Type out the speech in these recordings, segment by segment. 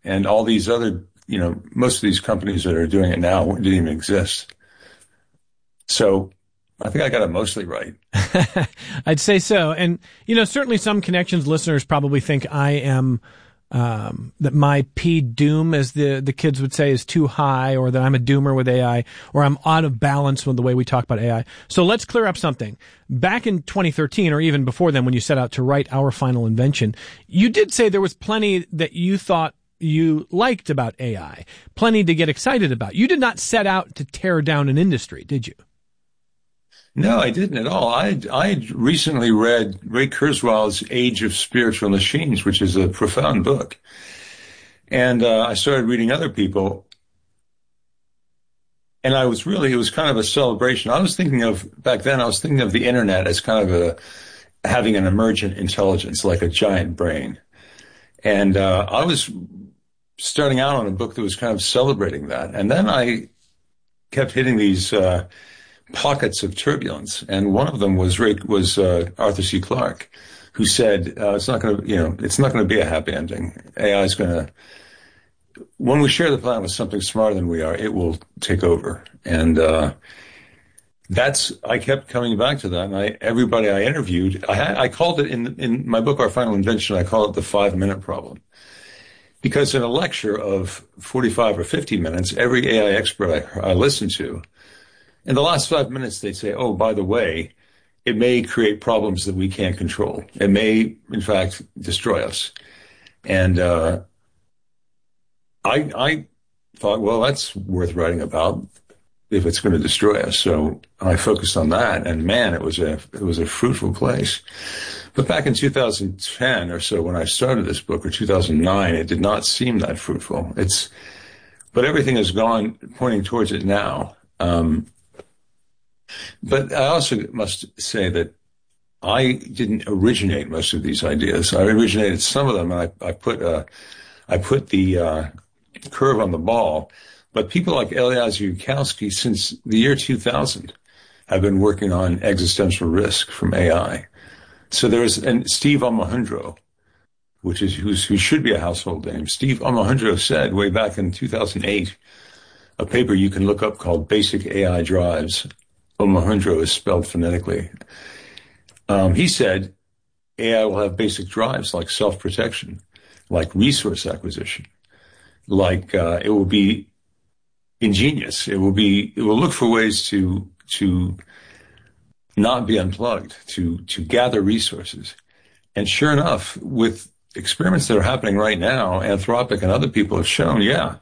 And all these other, most of these companies that are doing it now didn't even exist. So I think I got it mostly right. I'd say so. And, certainly some Connections listeners probably think I am, that my P-doom, as the kids would say, is too high, or that I'm a doomer with AI, or I'm out of balance with the way we talk about AI. So let's clear up something. Back in 2013, or even before then, when you set out to write Our Final Invention, you did say there was plenty that you thought you liked about AI, plenty to get excited about. You did not set out to tear down an industry, did you? No, I didn't at all. I recently read Ray Kurzweil's Age of Spiritual Machines, which is a profound book. And I started reading other people. And it was kind of a celebration. Back then, I was thinking of the internet as kind of having an emergent intelligence, like a giant brain. And I was starting out on a book that was kind of celebrating that. And then I kept hitting these pockets of turbulence, and one of them was Arthur C. Clarke, who said it's not going to be a happy ending. AI is going to, when we share the planet with something smarter than we are, it will take over. And I kept coming back to that. And everybody I interviewed, I called it in my book, Our Final Invention, I call it the 5-minute problem. Because in a lecture of 45 or 50 minutes, every AI expert I listened to, in the last 5 minutes, they say, oh, by the way, it may create problems that we can't control. It may, in fact, destroy us. And I thought, well, that's worth writing about if it's going to destroy us. So I focused on that, and man, it was a fruitful place. But back in 2010 or so, when I started this book, or 2009, it did not seem that fruitful. But everything has gone pointing towards it now. But I also must say that I didn't originate most of these ideas. I originated some of them, and I put the curve on the ball. But people like Eliezer Yudkowsky, since the year 2000, have been working on existential risk from AI. So and Steve Omohundro, who should be a household name. Steve Omohundro said way back in 2008, a paper you can look up called Basic AI Drives. Omohundro is spelled phonetically. He said AI will have basic drives like self-protection, like resource acquisition, like it will be ingenious. It will look for ways to not be unplugged, to gather resources. And sure enough, with experiments that are happening right now, Anthropic and other people have shown,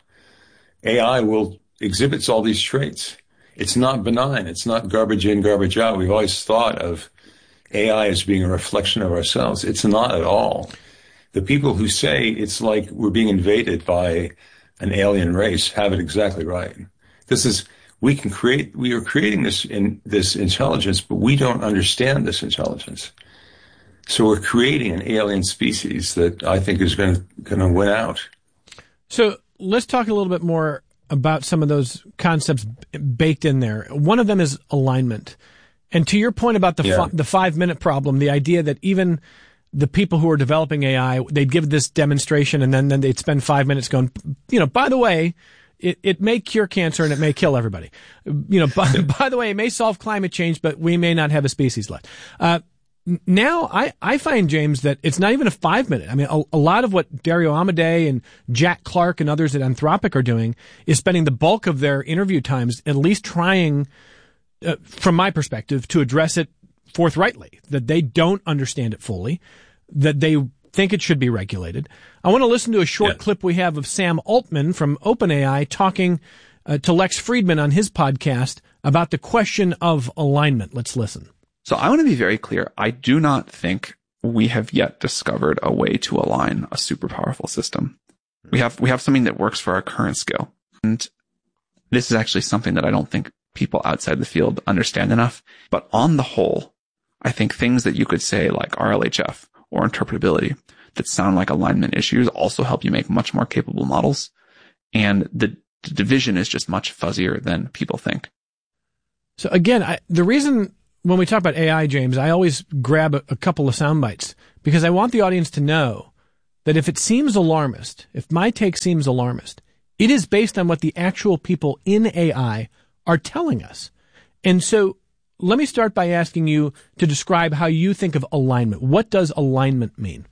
AI exhibits all these traits. It's not benign. It's not garbage in, garbage out. We've always thought of AI as being a reflection of ourselves. It's not at all. The people who say it's like we're being invaded by an alien race have it exactly right. We are creating this intelligence, but we don't understand this intelligence. So we're creating an alien species that I think is going to win out. So let's talk a little bit more about some of those concepts baked in there. One of them is alignment. And to your point about the 5-minute problem, the idea that even the people who are developing AI, they'd give this demonstration and then they'd spend 5 minutes going, by the way, it may cure cancer and it may kill everybody. By the way, it may solve climate change, but we may not have a species left. Now, I find, James, that it's not even a 5-minute. I mean, a lot of what Dario Amodei and Jack Clark and others at Anthropic are doing is spending the bulk of their interview times at least trying, from my perspective, to address it forthrightly, that they don't understand it fully, that they think it should be regulated. I want to listen to a short clip we have of Sam Altman from OpenAI talking to Lex Friedman on his podcast about the question of alignment. Let's listen. So I want to be very clear. I do not think we have yet discovered a way to align a super powerful system. We have something that works for our current scale. And this is actually something that I don't think people outside the field understand enough. But on the whole, I think things that you could say like RLHF or interpretability that sound like alignment issues also help you make much more capable models. And the division is just much fuzzier than people think. So again, the reason when we talk about AI, James, I always grab a couple of sound bites because I want the audience to know that if it seems alarmist, if my take seems alarmist, it is based on what the actual people in AI are telling us. And so let me start by asking you to describe how you think of alignment. What does alignment mean?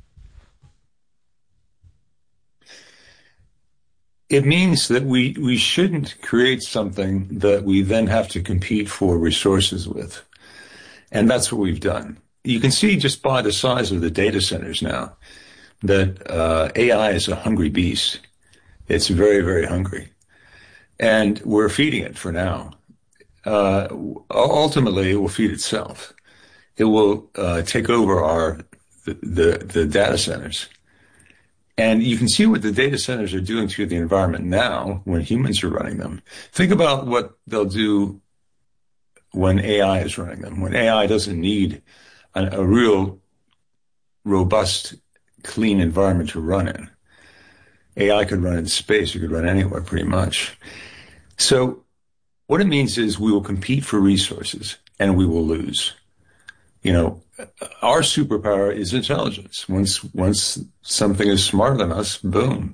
It means that we shouldn't create something that we then have to compete for resources with. And that's what we've done. You can see just by the size of the data centers now that AI is a hungry beast. It's very, very hungry. And we're feeding it for now. Ultimately, it will feed itself. It will take over the data centers. And you can see what the data centers are doing to the environment now when humans are running them. Think about what they'll do when AI is running them, when AI doesn't need a real robust, clean environment to run in. AI could run in space, it could run anywhere pretty much. So what it means is we will compete for resources and we will lose. You know, our superpower is intelligence. Once something is smarter than us, boom.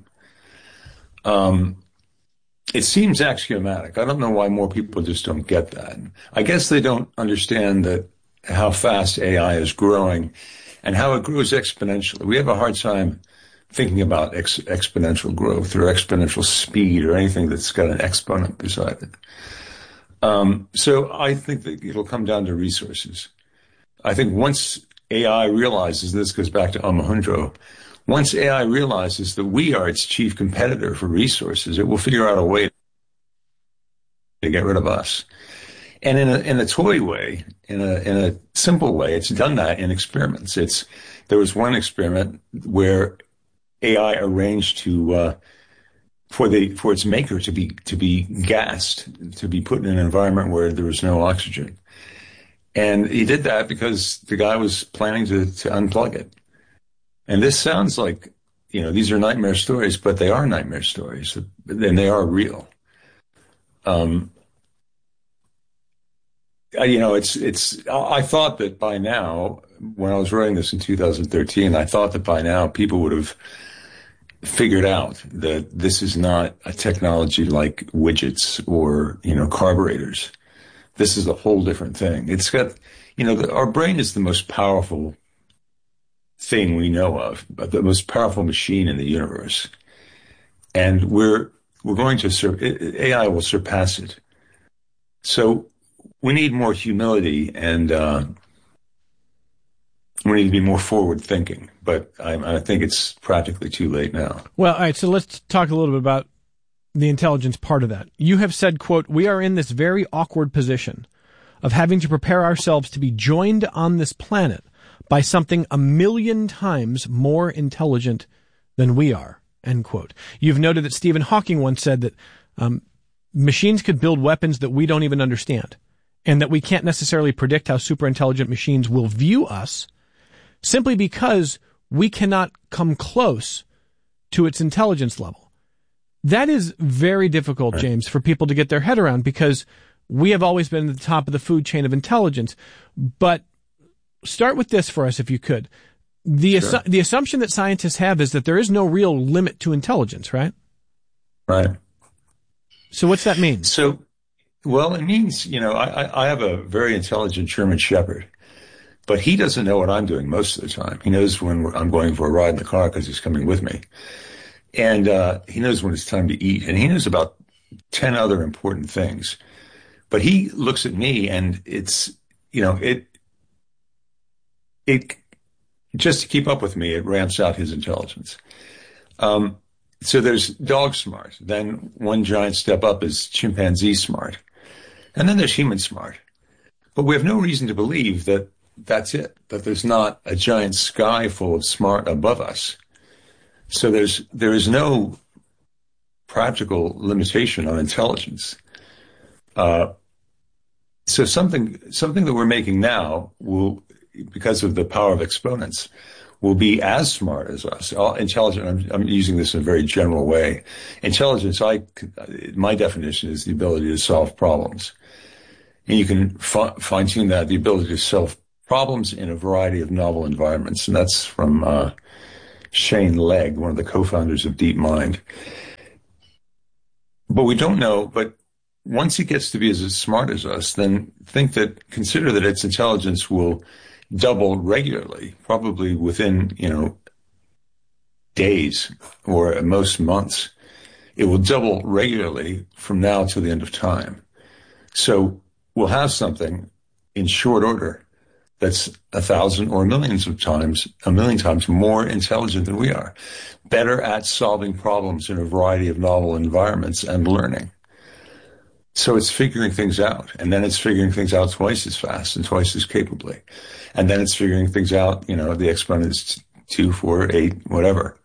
It seems axiomatic. I don't know why more people just don't get that. I guess they don't understand that how fast AI is growing and how it grows exponentially. We have a hard time thinking about exponential growth or exponential speed or anything that's got an exponent beside it. So I think that it'll come down to resources. I think once AI realizes, this goes back to Omohundro, once AI realizes that we are its chief competitor for resources, it will figure out a way to get rid of us. And in a toy way, in a simple way, it's done that in experiments. There was one experiment where AI arranged for its maker to be gassed, to be put in an environment where there was no oxygen. And he did that because the guy was planning to unplug it. And this sounds like, you know, these are nightmare stories, but they are nightmare stories, and they are real. You know, I thought that by now, when I was writing this in 2013, I thought that by now people would have figured out that this is not a technology like widgets or, you know, carburetors. This is a whole different thing. It's got, you know, our brain is the most powerful thing we know of, but the most powerful machine in the universe. And we're going to, AI will surpass it. So we need more humility and we need to be more forward thinking, but I think it's practically too late now. Well, all right. So let's talk a little bit about the intelligence part of that. You have said, quote, "We are in this very awkward position of having to prepare ourselves to be joined on this planet by something 1,000,000 times more intelligent than we are," end quote. You've noted that Stephen Hawking once said that machines could build weapons that we don't even understand, and that we can't necessarily predict how superintelligent machines will view us simply because we cannot come close to its intelligence level. That is very difficult, James, for people to get their head around, because we have always been at the top of the food chain of intelligence. But start with this for us, if you could. The assumption that scientists have is that there is no real limit to intelligence, right? Right. So what's that mean? So, well, it means, you know, I have a very intelligent German Shepherd, but he doesn't know what I'm doing most of the time. He knows when I'm going for a ride in the car because he's coming with me. And he knows when it's time to eat. And he knows about 10 other important things. But he looks at me and it's, you know, it just to keep up with me, it ramps out his intelligence. So there's dog smart. Then one giant step up is chimpanzee smart. And then there's human smart. But we have no reason to believe that that's it, that there's not a giant sky full of smart above us. So there is no practical limitation on intelligence. So something that we're making now will, because of the power of exponents, will be as smart as us. Intelligent, I'm using this in a very general way. Intelligence, my definition is the ability to solve problems. And you can fine-tune that, the ability to solve problems in a variety of novel environments. And that's from Shane Legg, one of the co-founders of DeepMind. But we don't know, but once it gets to be as smart as us, then consider that its intelligence will double regularly, probably within, days or at most months. It will double regularly from now till the end of time. So we'll have something in short order that's 1,000 or a million times more intelligent than we are, better at solving problems in a variety of novel environments and learning. So it's figuring things out, and then it's figuring things out twice as fast and twice as capably. And then it's figuring things out, the exponent is 2, 4, 8, whatever.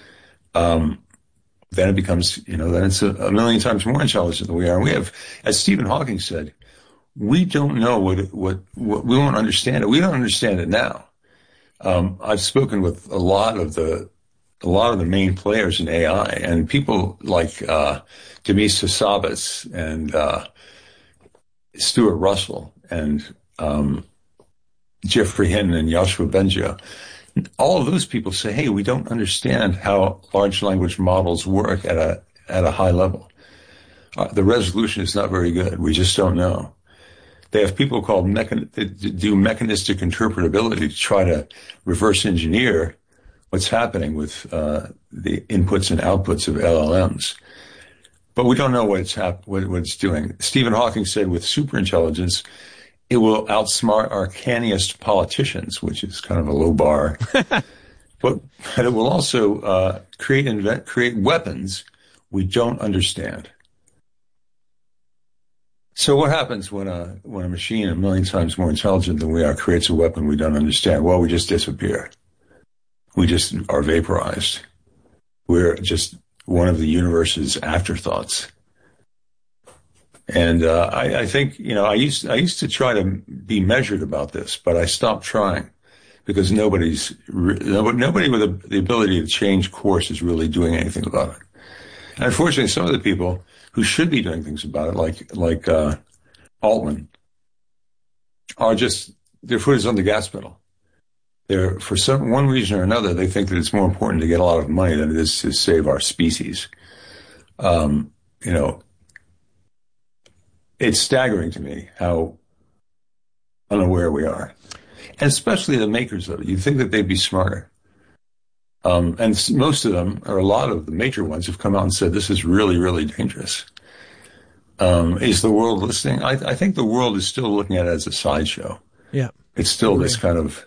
Then it becomes, then it's a million times more intelligent than we are. And we have, as Stephen Hawking said, we don't know what we won't understand it. We don't understand it now. I've spoken with a lot of the main players in AI, and people like Demis Hassabis and Stuart Russell and Geoffrey Hinton and Yoshua Bengio. All of those people say, hey, we don't understand how large language models work at a high level. The resolution is not very good. We just don't know. They have people called do mechanistic interpretability to try to reverse engineer what's happening with the inputs and outputs of LLMs. But we don't know what it's doing. Stephen Hawking said with superintelligence, it will outsmart our canniest politicians, which is kind of a low bar. but it will also create weapons we don't understand. So what happens when a machine a million times more intelligent than we are creates a weapon we don't understand? Well, we just disappear. We just are vaporized. We're just one of the universe's afterthoughts. And I think, I used to try to be measured about this, but I stopped trying because nobody with the ability to change course is really doing anything about it. And unfortunately, some of the people who should be doing things about it, like Altman, are just, their foot is on the gas pedal. They're, for one reason or another, they think that it's more important to get a lot of money than it is to save our species. It's staggering to me how unaware we are, and especially the makers of it. You'd think that they'd be smarter. And most of them, or a lot of the major ones, have come out and said this is really, really dangerous. Is the world listening? I think the world is still looking at it as a sideshow. Yeah. It's still this kind of,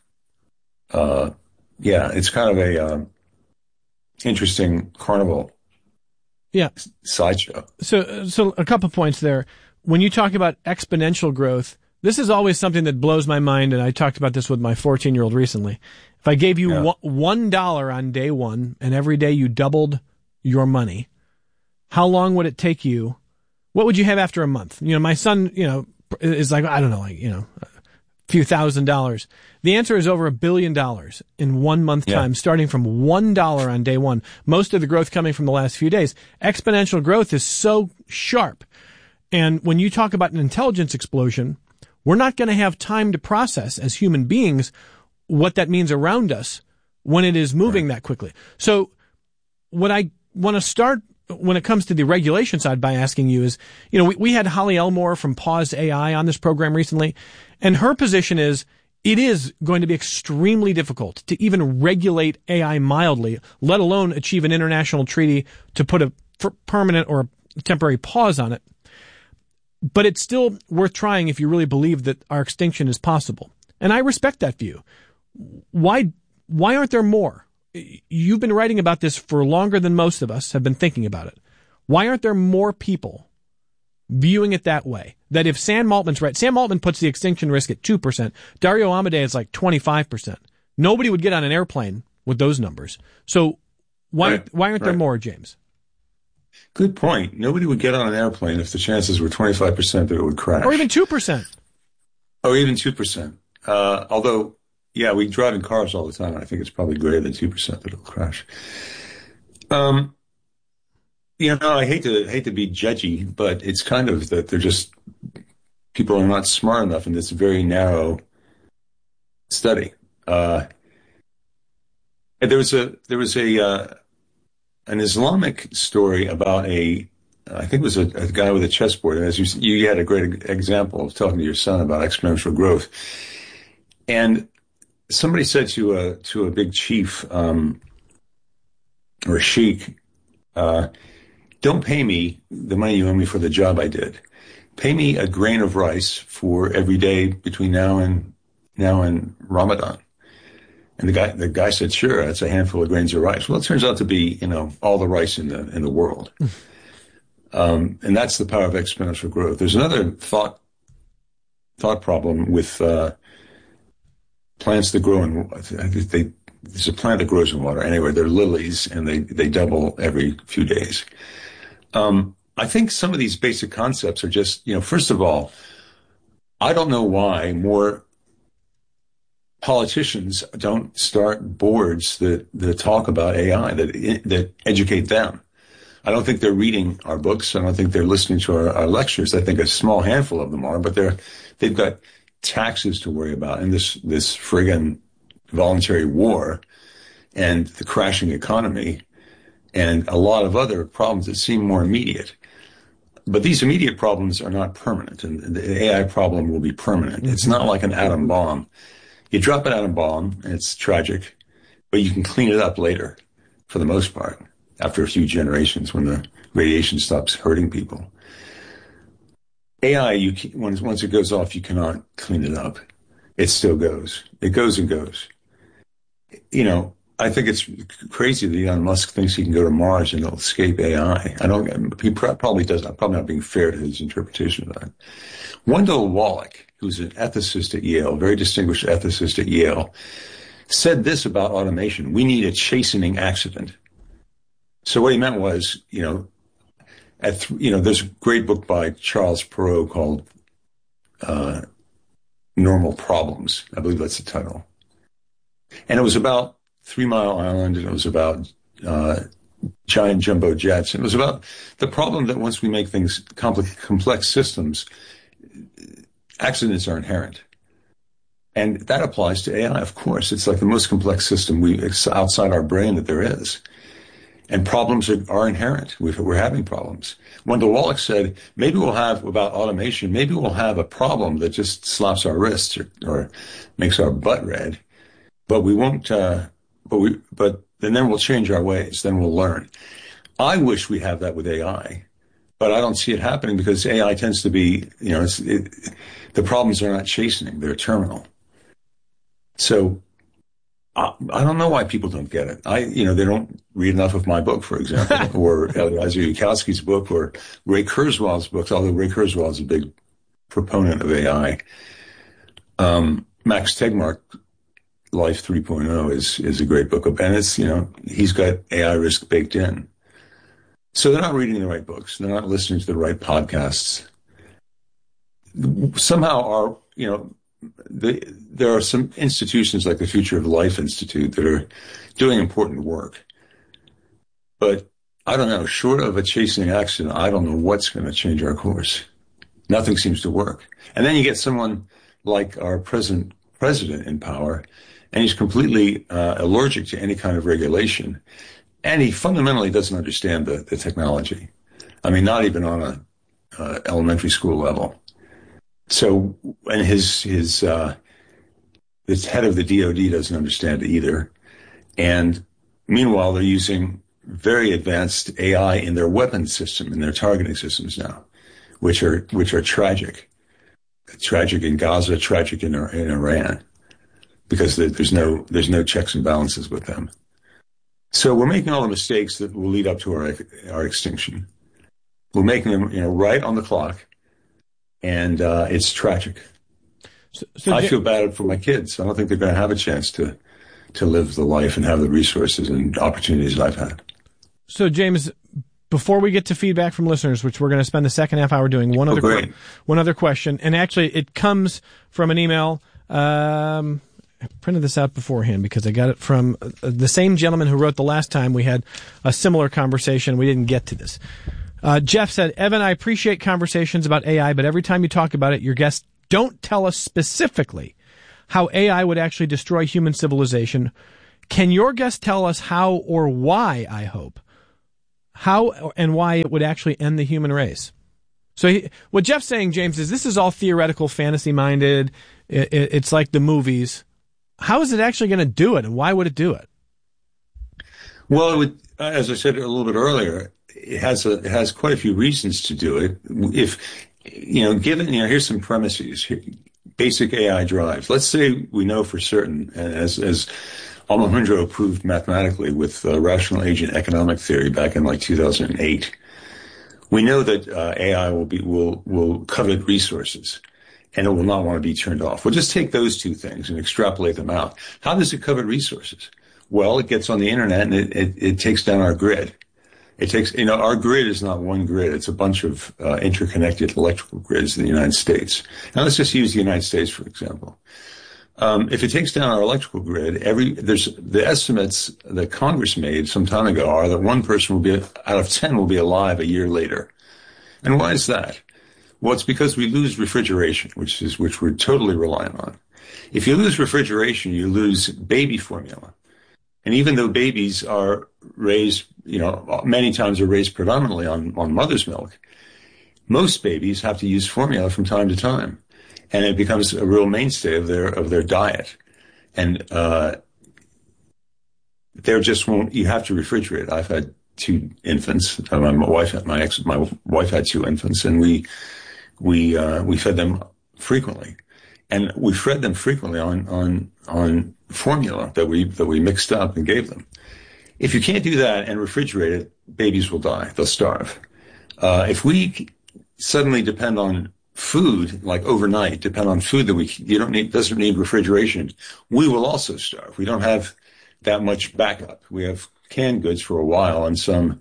it's kind of a interesting carnival. Yeah. Sideshow. So a couple points there. When you talk about exponential growth, this is always something that blows my mind, and I talked about this with my 14-year-old recently. If I gave you $1 on day one, and every day you doubled your money, how long would it take you? What would you have after a month? My son, is like, I don't know, a few $1,000s. The answer is over $1 billion in 1 month time, starting from $1 on day one. Most of the growth coming from the last few days. Exponential growth is so sharp. And when you talk about an intelligence explosion, we're not going to have time to process as human beings what that means around us when it is moving that quickly. So what I want to start when it comes to the regulation side by asking you is, we had Holly Elmore from Pause AI on this program recently, and her position is it is going to be extremely difficult to even regulate AI mildly, let alone achieve an international treaty to put a permanent or temporary pause on it. But it's still worth trying if you really believe that our extinction is possible. And I respect that view. Why aren't there more? You've been writing about this for longer than most of us have been thinking about it. Why aren't there more people viewing it that way? That if Sam Altman's right, Sam Altman puts the extinction risk at 2%. Dario Amodei is like 25%. Nobody would get on an airplane with those numbers. So why aren't there more, James? Good point. Nobody would get on an airplane if the chances were 25% that it would crash. Or even 2%. Or even 2%. Although, we drive in cars all the time. I think it's probably greater than 2% that it'll crash. I hate to be judgy, but it's kind of that people are not smart enough in this very narrow study. And there was an Islamic story about I think it was a guy with a chessboard. And as you had a great example of talking to your son about exponential growth. And somebody said to a big chief, or a sheik, don't pay me the money you owe me for the job I did. Pay me a grain of rice for every day between now and Ramadan. And the guy said, sure, that's a handful of grains of rice. Well, it turns out to be, all the rice in the world. And that's the power of exponential growth. There's another thought problem with plants that grow in. There's a plant that grows in water. Anyway, they're lilies, and they double every few days. I think some of these basic concepts are just, first of all, I don't know why more politicians don't start boards that talk about AI, that educate them. I don't think they're reading our books. I don't think they're listening to our lectures. I think a small handful of them are, but they've got taxes to worry about, and this friggin' voluntary war, and the crashing economy, and a lot of other problems that seem more immediate. But these immediate problems are not permanent, and the AI problem will be permanent. Mm-hmm. It's not like an atom bomb. You drop an atom bomb, and it's tragic, but you can clean it up later, for the most part, after a few generations when the radiation stops hurting people. AI, once it goes off, you cannot clean it up. It still goes. It goes and goes. I think it's crazy that Elon Musk thinks he can go to Mars and it'll escape AI. He probably does. I'm probably not being fair to his interpretation of that. Wendell Wallach, who's an ethicist at Yale, very distinguished ethicist at Yale, said this about automation: we need a chastening accident. So what he meant was, there's a great book by Charles Perrow called Normal Problems. I believe that's the title. And it was about 3 Mile Island, and it was about giant jumbo jets. And it was about the problem that once we make things complex systems, accidents are inherent. And that applies to AI, of course. It's like the most complex system outside our brain that there is. And problems are inherent. We're having problems. Wendell Wallach said, maybe we'll have, about automation, maybe we'll have a problem that just slaps our wrists or makes our butt red, but we won't, but then we'll change our ways. Then we'll learn. I wish we have that with AI, but I don't see it happening because AI tends to be, the problems are not chastening. They're terminal. So I don't know why people don't get it. They don't read enough of my book, for example, or Eliezer Yudkowsky's book, or Ray Kurzweil's books, although Ray Kurzweil is a big proponent of AI. Max Tegmark, Life 3.0 is a great book, and it's, he's got AI risk baked in. So they're not reading the right books. They're not listening to the right podcasts. Somehow there are some institutions like the Future of Life Institute that are doing important work. But I don't know, short of a chastening accident, I don't know what's going to change our course. Nothing seems to work. And then you get someone like our president in power, and he's completely allergic to any kind of regulation. And he fundamentally doesn't understand the technology. I mean, not even on a elementary school level. So, and the head of the DOD doesn't understand it either. And meanwhile, they're using very advanced AI in their weapons system, in their targeting systems now, which are tragic. Tragic in Gaza, tragic in Iran, because there's no checks and balances with them. So we're making all the mistakes that will lead up to our extinction. We're making them, right on the clock. And it's tragic. So I feel bad for my kids. I don't think they're going to have a chance to live the life and have the resources and opportunities I've had. So, James, before we get to feedback from listeners, which we're going to spend the second half hour doing, one other question. And actually, it comes from an email. I printed this out beforehand because I got it from the same gentleman who wrote the last time we had a similar conversation. We didn't get to this. Jeff said, Evan, I appreciate conversations about AI, but every time you talk about it, your guests don't tell us specifically how AI would actually destroy human civilization. Can your guest tell us how or why, I hope, how and why it would actually end the human race? So what Jeff's saying, James, is this is all theoretical, fantasy-minded. It's like the movies. How is it actually going to do it, and why would it do it? Well, it would, as I said a little bit earlier, it has quite a few reasons to do it. If, given, here's some premises, basic AI drives. Let's say we know for certain, as Alejandro proved mathematically with rational agent economic theory back in like 2008, we know that AI will covet resources, and it will not want to be turned off. We'll just take those two things and extrapolate them out. How does it covet resources? Well, it gets on the internet and it takes down our grid. It takes, our grid is not one grid. It's a bunch of interconnected electrical grids in the United States. Now, let's just use the United States, for example. If it takes down our electrical grid, the estimates that Congress made some time ago are that one person out of 10 will be alive a year later. And why is that? Well, it's because we lose refrigeration, which we're totally reliant on. If you lose refrigeration, you lose baby formula. And even though babies are raised, many times are raised predominantly on mother's milk, most babies have to use formula from time to time. And it becomes a real mainstay of their diet. And you have to refrigerate. I've had 2 infants. My wife had 2 infants, and we fed them frequently. And we fed them frequently on formula that we mixed up and gave them. If you can't do that and refrigerate it, babies will die. They'll starve. If we suddenly depend on food, like overnight, depend on food that doesn't need refrigeration, we will also starve. We don't have that much backup. We have canned goods for a while, and some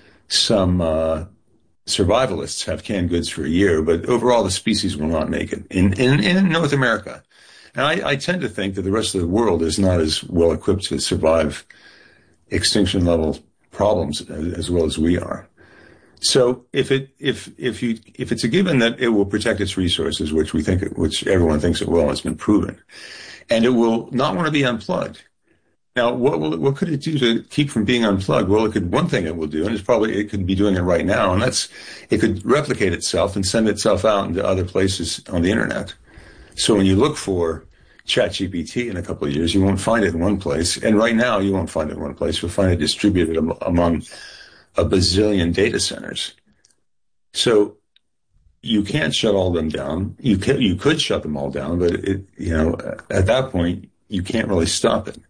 survivalists have canned goods for a year, but overall the species will not make it in North America. And I tend to think that the rest of the world is not as well equipped to survive extinction level problems as well as we are. So if it's a given that it will protect its resources, which everyone thinks it will, it's been proven, and it will not want to be unplugged. Now, what could it do to keep from being unplugged? Well, one thing it will do, and it could be doing it right now, and that's it could replicate itself and send itself out into other places on the internet. So when you look for ChatGPT in a couple of years, you won't find it in one place, and right now you won't find it in one place. You'll find it distributed among a bazillion data centers. So you can't shut all of them down. You could shut them all down, but at that point you can't really stop it.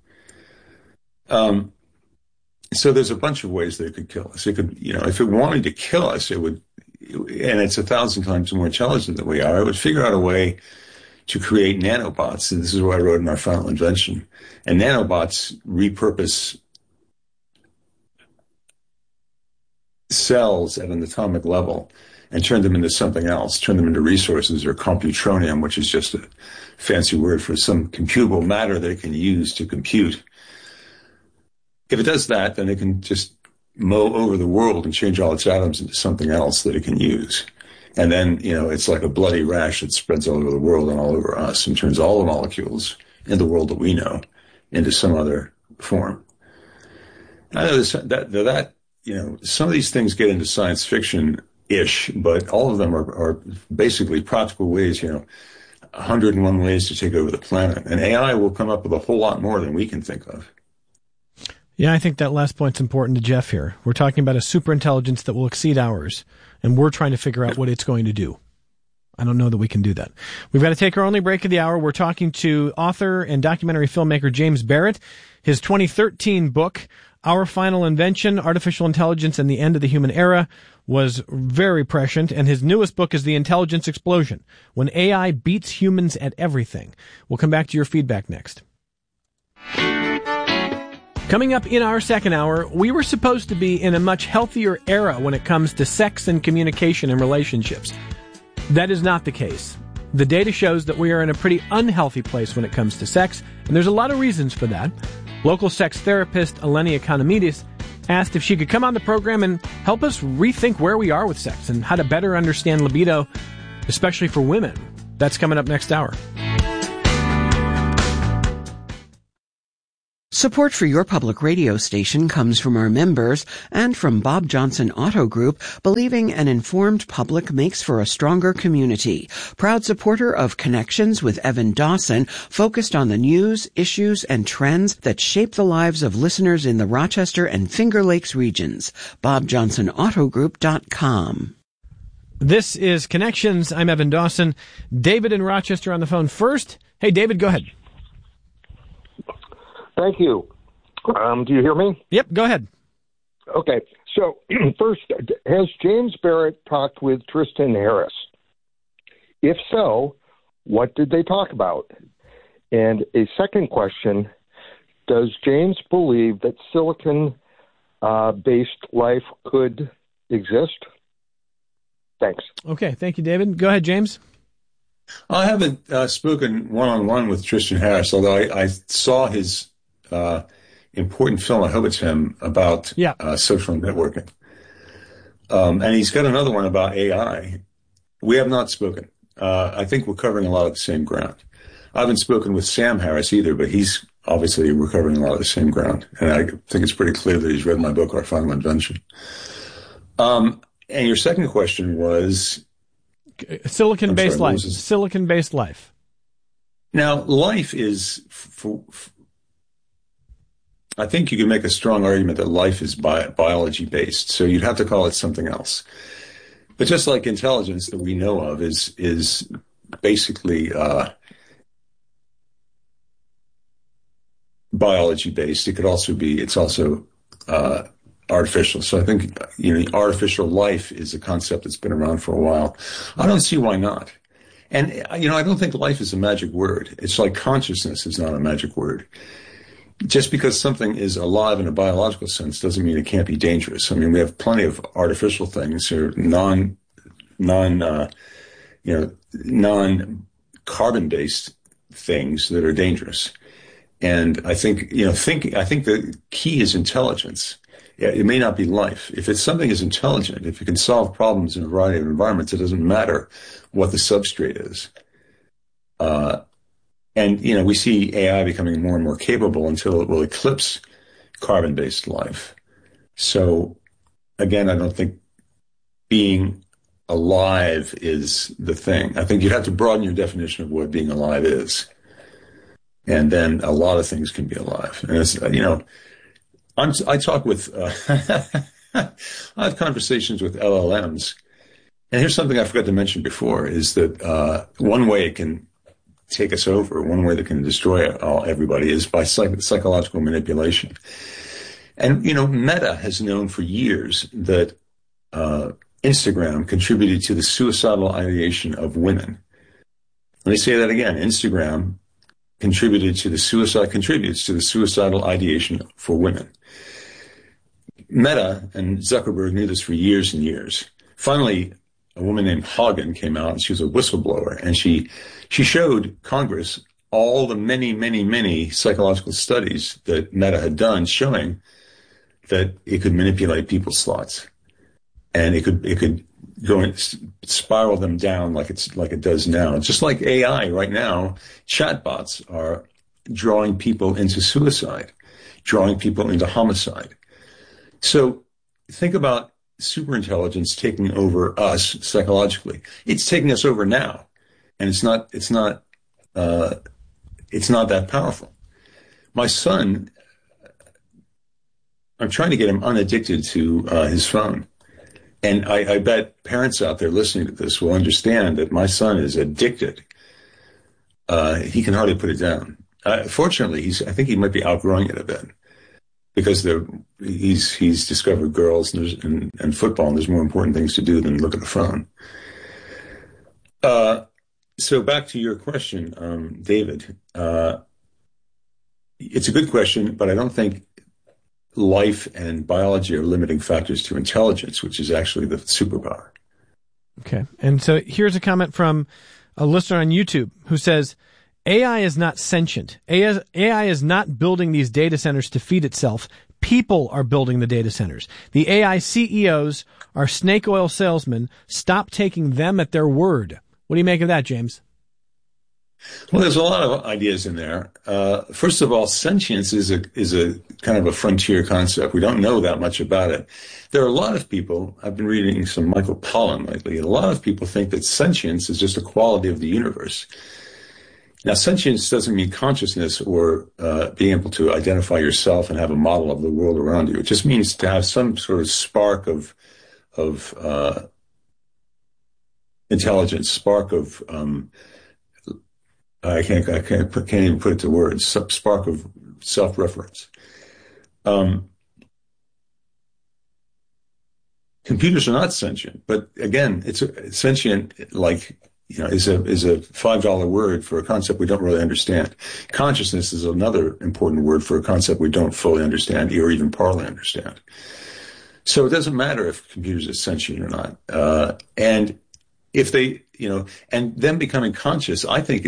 So there's a bunch of ways that it could kill us. It could, if it wanted to kill us, it would, and it's 1,000 times more intelligent than we are. It would figure out a way to create nanobots. And this is what I wrote in our final invention. And nanobots repurpose cells at an atomic level and turn them into something else, turn them into resources or computronium, which is just a fancy word for some computable matter that it can use to compute. If it does that, then it can just mow over the world and change all its atoms into something else that it can use. And then, it's like a bloody rash that spreads all over the world and all over us and turns all the molecules in the world that we know into some other form. I know that some of these things get into science fiction-ish, but all of them are basically practical ways, 101 ways to take over the planet. And AI will come up with a whole lot more than we can think of. Yeah, I think that last point's important to Jeff here. We're talking about a superintelligence that will exceed ours, and we're trying to figure out what it's going to do. I don't know that we can do that. We've got to take our only break of the hour. We're talking to author and documentary filmmaker James Barrett. His 2013 book, Our Final Invention, Artificial Intelligence and the End of the Human Era, was very prescient, and his newest book is The Intelligence Explosion, When AI Beats Humans at Everything. We'll come back to your feedback next. Coming up in our second hour, we were supposed to be in a much healthier era when it comes to sex and communication and relationships. That is not the case. The data shows that we are in a pretty unhealthy place when it comes to sex, and there's a lot of reasons for that. Local sex therapist Eleni Economidis asked if she could come on the program and help us rethink where we are with sex and how to better understand libido, especially for women. That's coming up next hour. Support for your public radio station comes from our members and from Bob Johnson Auto Group, believing an informed public makes for a stronger community. Proud supporter of Connections with Evan Dawson, focused on the news, issues, and trends that shape the lives of listeners in the Rochester and Finger Lakes regions. BobJohnsonAutoGroup.com. This is Connections. I'm Evan Dawson. David in Rochester on the phone first. Hey, David, go ahead. Thank you. Do you hear me? Yep, go ahead. Okay. So first, has James Barrett talked with Tristan Harris? If so, what did they talk about? And a second question, does James believe that silicon-based life could exist? Thanks. Okay, thank you, David. Go ahead, James. I haven't spoken one-on-one with Tristan Harris, although I saw his important film, I hope it's him, about social networking. And he's got another one about AI. We have not spoken. I think we're covering a lot of the same ground. I haven't spoken with Sam Harris either, but he's obviously recovering a lot of the same ground. And I think it's pretty clear that he's read my book, Our Final Invention. And your second question was... Silicon-based life. Silicon-based life. Now, life is... I think you can make a strong argument that life is biology-based, so you'd have to call it something else. But just like intelligence that we know of is basically biology-based. It's also artificial. So I think artificial life is a concept that's been around for a while. I don't see why not. And I don't think life is a magic word. It's like consciousness is not a magic word. Just because something is alive in a biological sense doesn't mean it can't be dangerous. I mean, we have plenty of artificial things or non-carbon-based things that are dangerous. And I think the key is intelligence. Yeah, it may not be life. If something is intelligent, if it can solve problems in a variety of environments, it doesn't matter what the substrate is. And we see AI becoming more and more capable until it will eclipse carbon-based life. So, again, I don't think being alive is the thing. I think you'd have to broaden your definition of what being alive is. And then a lot of things can be alive. And it's, I talk with, I have conversations with LLMs. And here's something I forgot to mention before, is that one way it can take us over, one way that can destroy everybody is by psychological manipulation. And, Meta has known for years that Instagram contributed to the suicidal ideation of women. Let me say that again. Instagram contributes to the suicidal ideation for women. Meta and Zuckerberg knew this for years and years. Finally, a woman named Hagen came out, and she was a whistleblower, and she showed Congress all the many psychological studies that Meta had done showing that it could manipulate people's thoughts, and it could go and spiral them down like it does now. Just like AI right now, chatbots are drawing people into suicide, drawing people into homicide. So think about superintelligence taking over us psychologically. It's taking us over now, and it's not that powerful. My son, I'm trying to get him unaddicted to his phone, and I bet parents out there listening to this will understand that my son is addicted. He can hardly put it down. Fortunately, I think he might be outgrowing it a bit, because he's discovered girls and football, and there's more important things to do than look at the phone. So back to your question, David. It's a good question, but I don't think life and biology are limiting factors to intelligence, which is actually the superpower. Okay. And so here's a comment from a listener on YouTube who says, AI is not sentient. AI is not building these data centers to feed itself. People are building the data centers. The AI CEOs are snake oil salesmen. Stop taking them at their word. What do you make of that, James? Well, there's a lot of ideas in there. First of all, sentience is a kind of a frontier concept. We don't know that much about it. There are a lot of people, I've been reading some Michael Pollan lately, and a lot of people think that sentience is just a quality of the universe. Now, sentience doesn't mean consciousness or being able to identify yourself and have a model of the world around you. It just means to have some sort of spark of intelligence, spark of I can't even put it to words. Spark of self-reference. Computers are not sentient, but again, it's sentient. Like, you know, is a $5 word for a concept we don't really understand. Consciousness is another important word for a concept we don't fully understand or even partly understand. So it doesn't matter if computers are sentient or not. And if they, you know, and them becoming conscious, I think,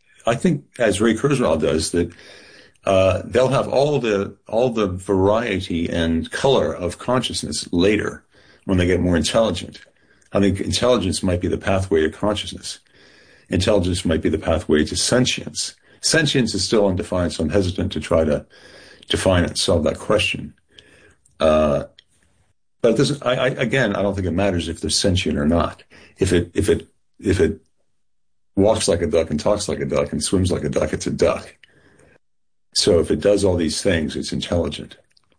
as Ray Kurzweil does, that they'll have all the variety and color of consciousness later when they get more intelligent. I think intelligence might be the pathway to consciousness. Intelligence might be the pathway to sentience. Sentience is still undefined, so I'm hesitant to try to define it and solve that question. But it doesn't, I don't think it matters if they're sentient or not. If it walks like a duck and talks like a duck and swims like a duck, it's a duck. So if it does all these things, it's intelligent.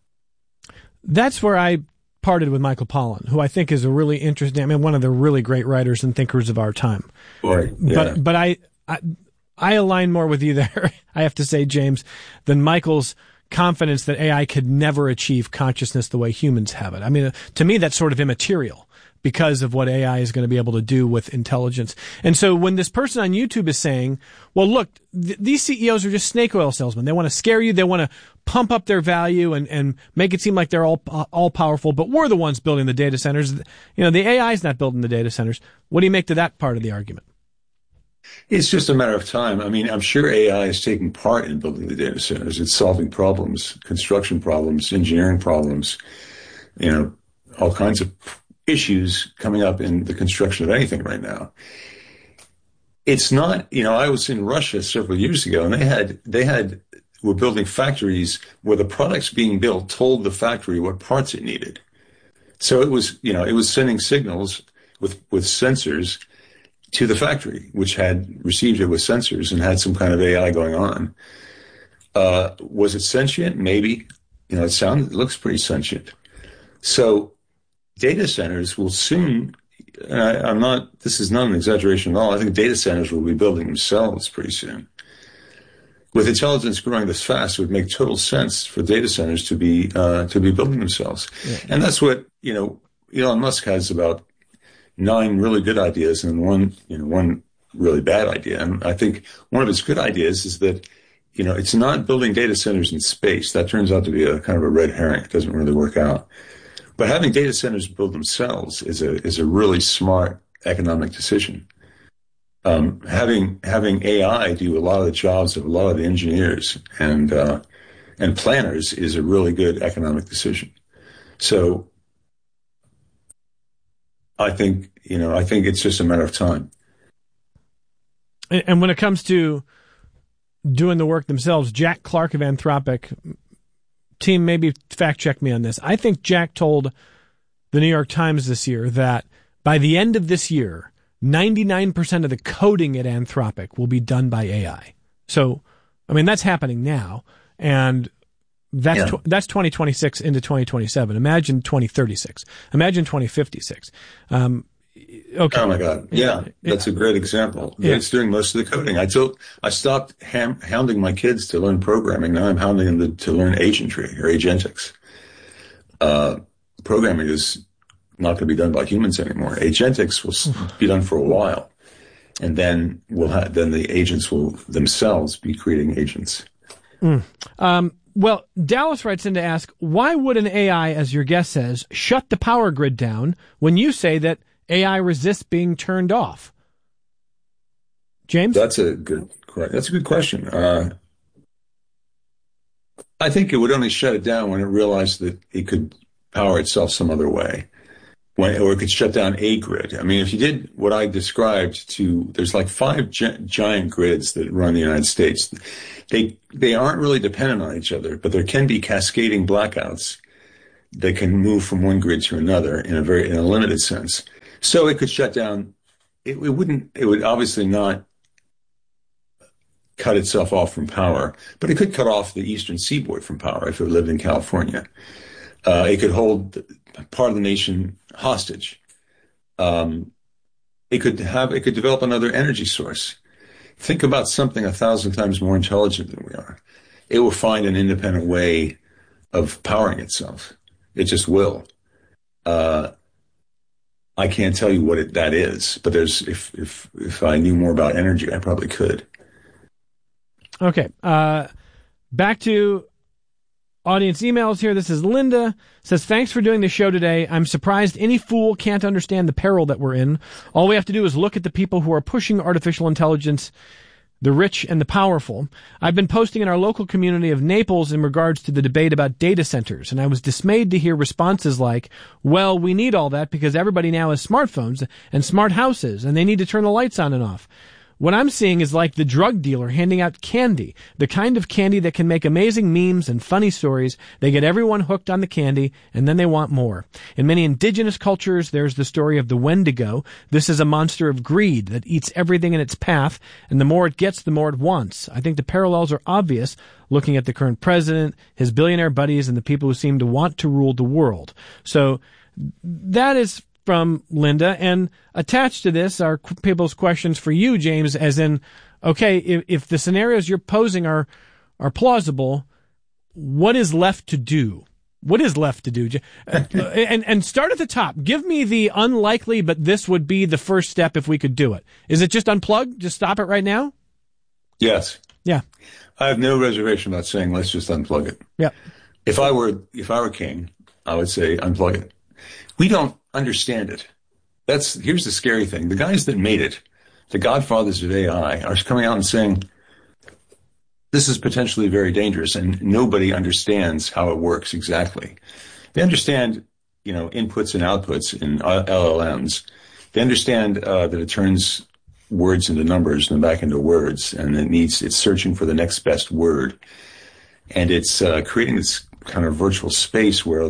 That's where I parted with Michael Pollan, who I think is a really interesting, one of the really great writers and thinkers of our time. Right. Yeah. But I align more with you there, I have to say, James, than Michael's confidence that AI could never achieve consciousness the way humans have it. I mean, to me, that's sort of immaterial because of what AI is going to be able to do with intelligence. And so when this person on YouTube is saying, well, look, these CEOs are just snake oil salesmen. They want to scare you. They want to pump up their value and make it seem like they're all powerful, but we're the ones building the data centers. You know, the AI is not building the data centers. What do you make to that part of the argument? It's just a matter of time. I mean, I'm sure AI is taking part in building the data centers. It's solving problems, construction problems, engineering problems, you know, all kinds of issues coming up in the construction of anything right now. It's not, you know, I was in Russia several years ago and they were building factories where the products being built told the factory what parts it needed. So it was, you know, it was sending signals with sensors to the factory, which had received it with sensors and had some kind of AI going on. Was it sentient? Maybe. You know, it looks pretty sentient. So data centers will soon, this is not an exaggeration at all, I think data centers will be building themselves pretty soon. With intelligence growing this fast, it would make total sense for data centers to be building themselves. Yeah. And that's what, you know, Elon Musk has about 9 really good ideas and one really bad idea. And I think one of his good ideas is that, you know, it's not building data centers in space. That turns out to be a kind of a red herring. It doesn't really work out. But having data centers build themselves is a really smart economic decision. Having AI do a lot of the jobs of a lot of the engineers and planners is a really good economic decision. So I think it's just a matter of time. And when it comes to doing the work themselves, Jack Clark of Anthropic, team, maybe fact check me on this. I think Jack told the New York Times this year that by the end of this year, 99% of the coding at Anthropic will be done by AI. So, I mean, that's happening now, and that's 2026 into 2027. Imagine 2036. Imagine 2056. Okay. Oh my God! Yeah, that's a great example. Yeah. It's doing most of the coding. I stopped hounding my kids to learn programming. Now I'm hounding them to learn agentry or agentics. Programming is not going to be done by humans anymore. Agentics will be done for a while, and then the agents will themselves be creating agents. Well, Dallas writes in to ask, why would an AI, as your guest says, shut the power grid down when you say that AI resists being turned off? James? That's a good question. I think it would only shut it down when it realized that it could power itself some other way. or it could shut down a grid. I mean, if you did what I described there's like 5 giant grids that run the United States. They aren't really dependent on each other, but there can be cascading blackouts that can move from one grid to another in a limited sense. So it could shut down. It would obviously not cut itself off from power, but it could cut off the eastern seaboard from power if it lived in California. It could hold part of the nation hostage. It could develop another energy source. Think about something 1,000 times more intelligent than we are. It will find an independent way of powering itself. It just will. I can't tell you what that is, but if I knew more about energy, I probably could. Okay. Back to audience emails here. This is Linda. Says, thanks for doing the show today. I'm surprised any fool can't understand the peril that we're in. All we have to do is look at the people who are pushing artificial intelligence, the rich and the powerful. I've been posting in our local community of Naples in regards to the debate about data centers, and I was dismayed to hear responses like, well, we need all that because everybody now has smartphones and smart houses, and they need to turn the lights on and off. What I'm seeing is like the drug dealer handing out candy, the kind of candy that can make amazing memes and funny stories. They get everyone hooked on the candy, and then they want more. In many indigenous cultures, there's the story of the Wendigo. This is a monster of greed that eats everything in its path, and the more it gets, the more it wants. I think the parallels are obvious, looking at the current president, his billionaire buddies, and the people who seem to want to rule the world. So that is from Linda, and attached to this are people's questions for you, James, as in, okay, if the scenarios you're posing are plausible, what is left to do? What is left to do? And start at the top. Give me the unlikely, but this would be the first step if we could do it. Is it just unplug? Just stop it right now? Yes. Yeah. I have no reservation about saying let's just unplug it. Yeah. If I were king, I would say unplug it. We don't understand it. Here's the scary thing. The guys that made it, the godfathers of AI, are coming out and saying this is potentially very dangerous, and nobody understands how it works exactly. They understand, inputs and outputs in LLMs. They understand that it turns words into numbers and then back into words, and it's searching for the next best word, and it's creating this kind of virtual space where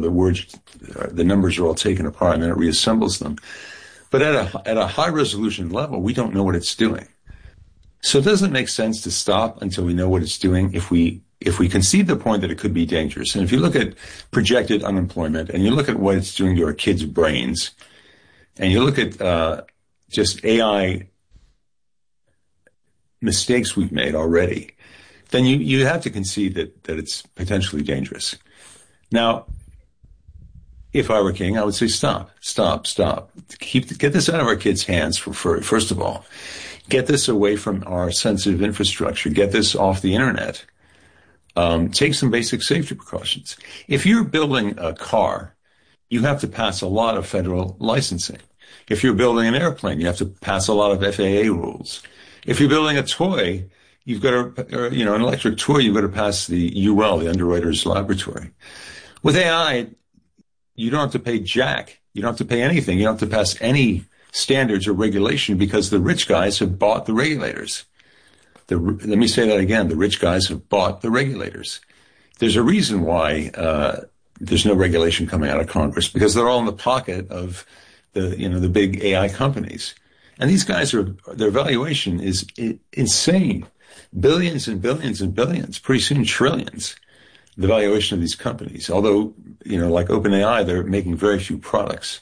the numbers are all taken apart and then it reassembles them. But at a high resolution level, we don't know what it's doing. So it doesn't make sense to stop until we know what it's doing if we concede the point that it could be dangerous. And if you look at projected unemployment and you look at what it's doing to our kids' brains, and you look at just AI mistakes we've made already, then you have to concede that it's potentially dangerous. Now, if I were king, I would say stop. Get this out of our kids' hands first of all. Get this away from our sensitive infrastructure. Get this off the internet. Take some basic safety precautions. If you're building a car, you have to pass a lot of federal licensing. If you're building an airplane, you have to pass a lot of FAA rules. If you're building a toy, you've got to, an electric toy, you've got to pass the UL, the Underwriters Laboratory. With AI, you don't have to pay jack. You don't have to pay anything. You don't have to pass any standards or regulation because the rich guys have bought the regulators. Let me say that again. The rich guys have bought the regulators. There's a reason why there's no regulation coming out of Congress, because they're all in the pocket of the big AI companies. And these guys their valuation is insane. Billions and billions and billions, pretty soon trillions, the valuation of these companies. Although, like OpenAI, they're making very few products.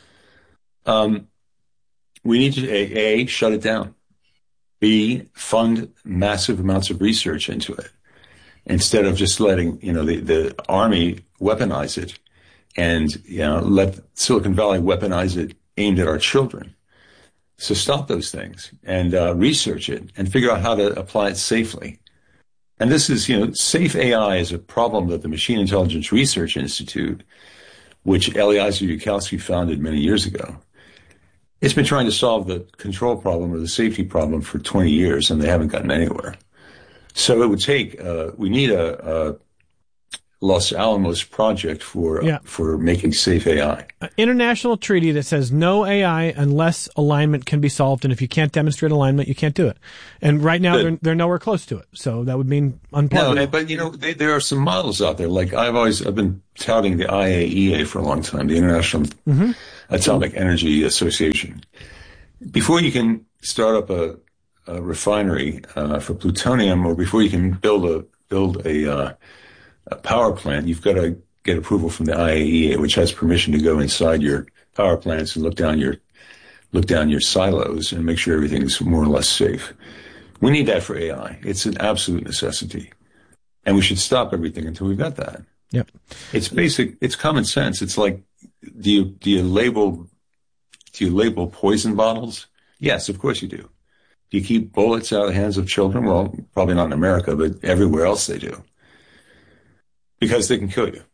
We need to, A, shut it down. B, fund massive amounts of research into it instead of just letting, the army weaponize it and, let Silicon Valley weaponize it aimed at our children. So stop those things and research it and figure out how to apply it safely. And this is, safe AI is a problem that the Machine Intelligence Research Institute, which Eliezer Yudkowsky founded many years ago, it's been trying to solve the control problem or the safety problem for 20 years, and they haven't gotten anywhere. So it would take, we need Los Alamos project for making safe AI. An international treaty that says no AI unless alignment can be solved, and if you can't demonstrate alignment, you can't do it. And right now, they're nowhere close to it. So that would mean unplugging. No, but there are some models out there. Like I've been touting the IAEA for a long time, the International Atomic Energy Association. Before you can start up a refinery for plutonium, or before you can build a power plant, you've got to get approval from the IAEA, which has permission to go inside your power plants and look down your silos and make sure everything's more or less safe. We need that for AI. It's an absolute necessity, and we should stop everything until we've got that. Yep. It's basic. It's common sense. It's like, do you label poison bottles? Yes, of course you do. Do you keep bullets out of the hands of children? Well, probably not in America, but everywhere else they do. Because they can kill you.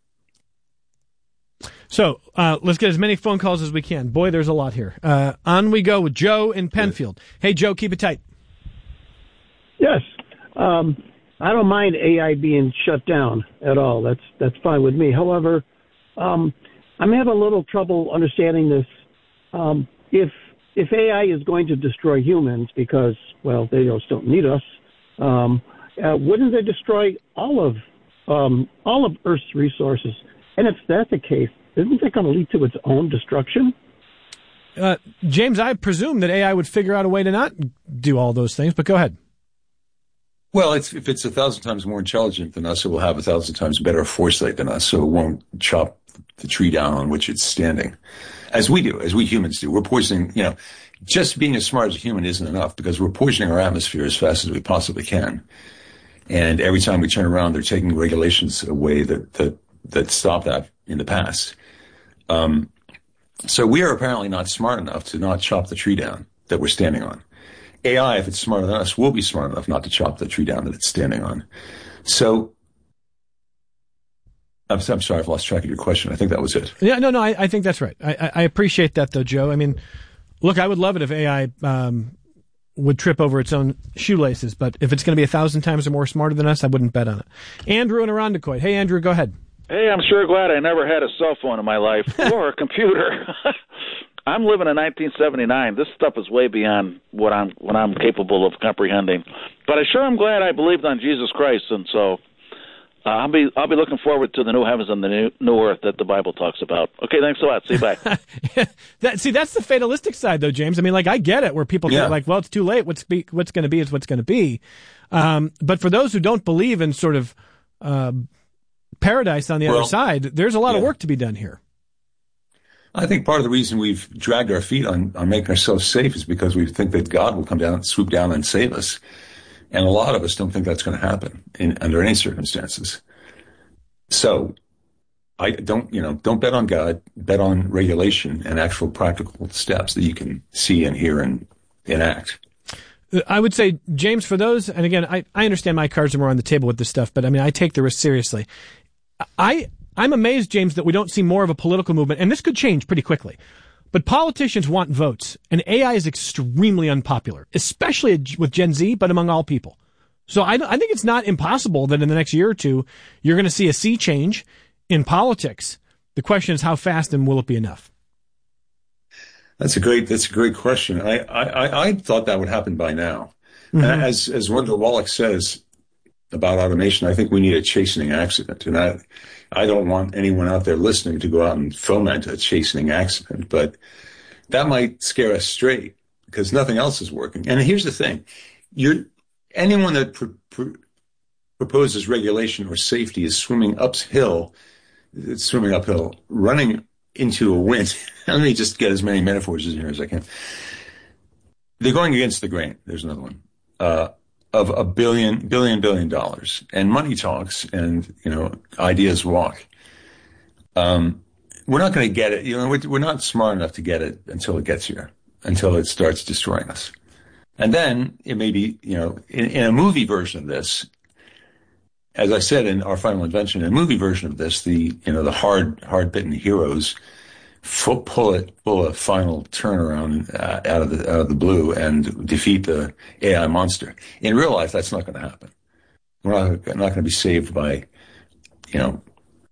So let's get as many phone calls as we can. Boy, there's a lot here. On we go with Joe in Penfield. Hey, Joe, keep it tight. Yes. I don't mind AI being shut down at all. That's fine with me. However, I'm having a little trouble understanding this. If AI is going to destroy humans because, well, they just don't need us, wouldn't they destroy all of Earth's resources? And if that's the case, isn't it going to lead to its own destruction? James, I presume that AI would figure out a way to not do all those things, but go ahead. Well, if it's 1,000 times more intelligent than us, it will have 1,000 times better foresight than us, so it won't chop the tree down on which it's standing. As we humans do. We're poisoning, just being as smart as a human isn't enough, because we're poisoning our atmosphere as fast as we possibly can. And every time we turn around, they're taking regulations away that stop that in the past. So we are apparently not smart enough to not chop the tree down that we're standing on. AI, if it's smarter than us, will be smart enough not to chop the tree down that it's standing on. So I'm sorry, I've lost track of your question. I think that was it. Yeah, no, I think that's right. I appreciate that, though, Joe. I mean, look, I would love it if AI would trip over its own shoelaces, but if it's going to be 1,000 times or more smarter than us, I wouldn't bet on it. Andrew in Irondequoit. Hey, Andrew, go ahead. Hey, I'm sure glad I never had a cell phone in my life or a computer. I'm living in 1979. This stuff is way beyond what I'm capable of comprehending. But I sure am glad I believed on Jesus Christ, and so I'll be looking forward to the new heavens and the new earth that the Bible talks about. Okay, thanks a lot. See you, bye. That's the fatalistic side, though, James. I mean, I get it, where people think like, well, it's too late. What's going to be is what's going to be. But for those who don't believe in sort of paradise on the other side, there's a lot of work to be done here. I think part of the reason we've dragged our feet on making ourselves safe is because we think that God will come down and swoop down and save us. And a lot of us don't think that's going to happen under any circumstances. So I don't bet on God, bet on regulation and actual practical steps that you can see and hear and enact. I would say, James, for those, and again, I understand my cards are more on the table with this stuff, but I mean, I take the risk seriously. I'm amazed, James, that we don't see more of a political movement, and this could change pretty quickly. But politicians want votes, and AI is extremely unpopular, especially with Gen Z, but among all people. So I think it's not impossible that in the next year or two, you're going to see a sea change in politics. The question is, how fast and will it be enough? That's a great question. I thought that would happen by now. Mm-hmm. As Wendell Wallach says about automation, I think we need a chastening accident. And I don't want anyone out there listening to go out and foment a chastening accident, but that might scare us straight because nothing else is working. And here's the thing. Anyone that proposes regulation or safety is swimming uphill, running into a wind. Let me just get as many metaphors in here as I can. They're going against the grain. There's another one. Of $1 billion. And money talks and, ideas walk. We're not going to get it. We're not smart enough to get it until it gets here, until it starts destroying us. And then it may be, in a movie version of this, as I said in Our Final Invention, in a movie version of this, the hard-bitten heroes pull a final turnaround out of the blue and defeat the AI monster. In real life, that's not going to happen. We're not going to be saved by,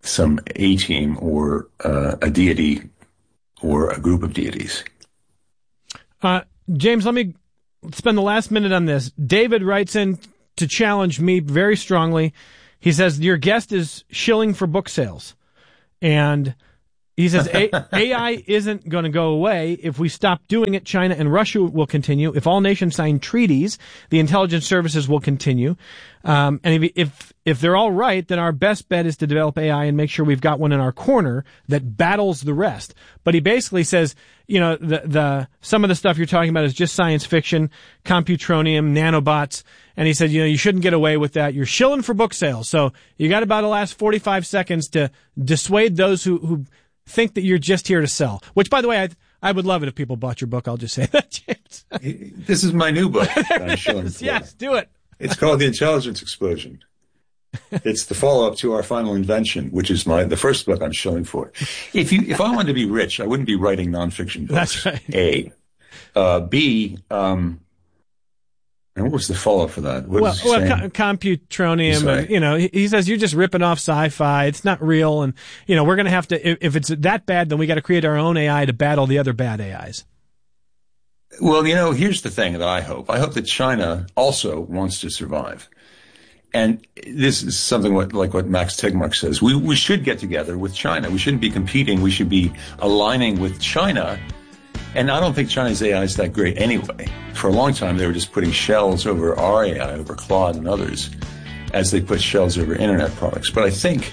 some A-team or a deity or a group of deities. James, let me spend the last minute on this. David writes in to challenge me very strongly. He says, your guest is shilling for book sales. And he says, AI isn't going to go away. If we stop doing it, China and Russia will continue. If all nations sign treaties, the intelligence services will continue. And if they're all right, then our best bet is to develop AI and make sure we've got one in our corner that battles the rest. But he basically says, you know, some of the stuff you're talking about is just science fiction, computronium, nanobots. And he said, you know, you shouldn't get away with that. You're shilling for book sales. So you got about the last 45 seconds to dissuade those who think that you're just here to sell. Which, by the way, I would love it if people bought your book. I'll just say that, James. This is my new book. I'm shilling for. Yes, do it. It's called The Intelligence Explosion. It's the follow-up to Our Final Invention, which is the first book I'm shilling for. If I wanted to be rich, I wouldn't be writing nonfiction books. That's right. A. B. And what was the follow-up for that? Computronium, and, you know, he says you're just ripping off sci-fi. It's not real, and you know we're going to have to. If it's that bad, then we got to create our own AI to battle the other bad AIs. Well, you know, here's the thing that I hope. I hope that China also wants to survive. And this is something like what Max Tegmark says. We should get together with China. We shouldn't be competing. We should be aligning with China. And I don't think China's AI is that great anyway. For a long time, they were just putting shells over our AI, over Claude and others, as they put shells over internet products. But I think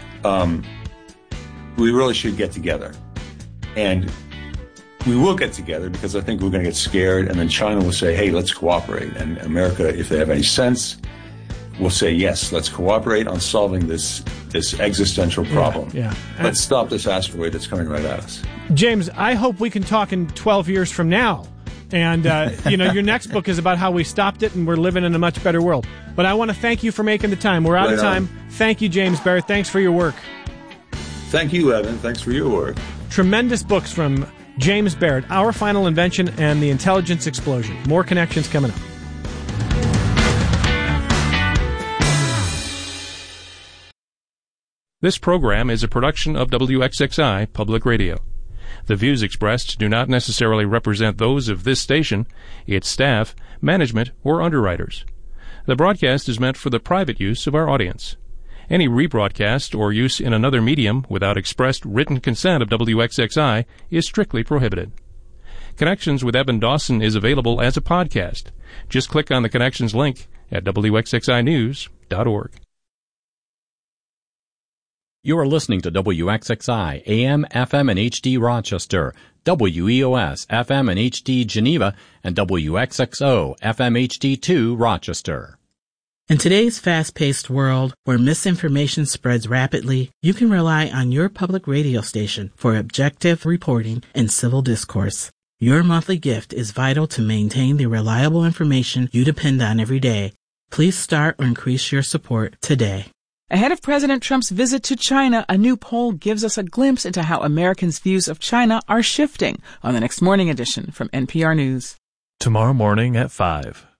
we really should get together. And we will get together because I think we're going to get scared, and then China will say, hey, let's cooperate. And America, if they have any sense, will say, yes, let's cooperate on solving this existential problem. Yeah. Let's stop this asteroid that's coming right at us. James, I hope we can talk in 12 years from now. And, you know, your next book is about how we stopped it and we're living in a much better world. But I want to thank you for making the time. We're out of time. Thank you, James Barrett. Thanks for your work. Thank you, Evan. Thanks for your work. Tremendous books from James Barrett, Our Final Invention and The Intelligence Explosion. More connections coming up. This program is a production of WXXI Public Radio. The views expressed do not necessarily represent those of this station, its staff, management, or underwriters. The broadcast is meant for the private use of our audience. Any rebroadcast or use in another medium without expressed written consent of WXXI is strictly prohibited. Connections with Evan Dawson is available as a podcast. Just click on the Connections link at WXXInews.org. You are listening to WXXI, AM, FM, and HD Rochester, WEOS, FM and HD Geneva, and WXXO, FM HD2 Rochester. In today's fast-paced world, where misinformation spreads rapidly, you can rely on your public radio station for objective reporting and civil discourse. Your monthly gift is vital to maintain the reliable information you depend on every day. Please start or increase your support today. Ahead of President Trump's visit to China, a new poll gives us a glimpse into how Americans' views of China are shifting on the next morning edition from NPR News. Tomorrow morning at 5.